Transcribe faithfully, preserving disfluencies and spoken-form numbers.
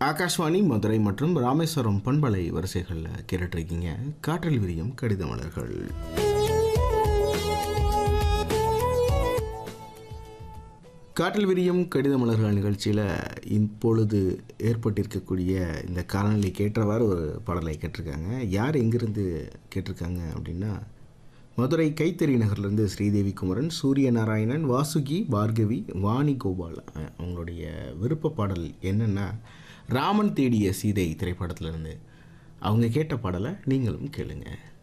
ஆகாஷ்வாணி மதுரை மற்றும் ராமேஸ்வரம் பண்பலை வரிசைகளில் கேட்டுட்ருக்கீங்க காற்றில் விரியும் கடித மலர்கள். காற்றில் விரியும் கடித மலர்கள் நிகழ்ச்சியில் இப்பொழுது ஏற்பட்டிருக்கக்கூடிய இந்த காலநிலைக்கு ஏற்றவாறு ஒரு பாடலை கேட்டிருக்காங்க. யார் எங்கிருந்து கேட்டிருக்காங்க அப்படின்னா, மதுரை கைத்தறி நகர்லேருந்து ஸ்ரீதேவி குமரன், சூரிய நாராயணன், வாசுகி, பார்கவி, வாணி கோபால். அவங்களுடைய விருப்ப பாடல் என்னென்னா, ராமன் தேடிய சீதை திரைப்படத்திலிருந்து அவங்க கேட்ட பாடலை நீங்களும் கேளுங்க.